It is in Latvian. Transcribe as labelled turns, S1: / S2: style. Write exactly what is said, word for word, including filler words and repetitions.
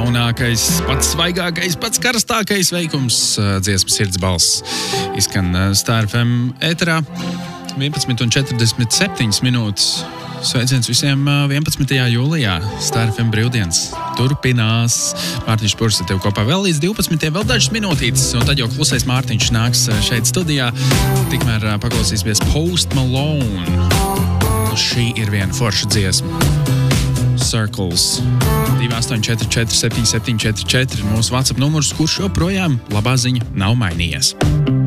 S1: jaunākais, pats svaigākais, pats karstākais veikums dziesmas Sirds balss izskan Star F M ēterā vienpadsmit un četrdesmit septiņas minūtes. Sveiciens visiem vienpadsmitajā jūlijā. Star F M brīvdienas turpinās. Mārtiņš Purs ar tevi kopā vēl līdz divpadsmitiem, vēl dažas minūtītes, un tad jau klusais Mārtiņš nāks šeit studijā. Tikmēr paklausīsimies Post Malone. Šī ir viena forša dziesma. Circles. divi astoņi četri četri septiņi septiņi četri četri mūsu WhatsApp numurs, kurš joprojām labā ziņa nav mainījies.